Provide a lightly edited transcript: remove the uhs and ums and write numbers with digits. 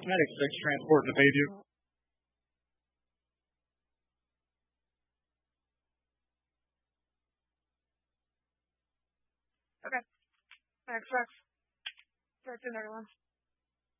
I'd expect transport to feed you. Okay. Thanks, Rex. That's it, everyone.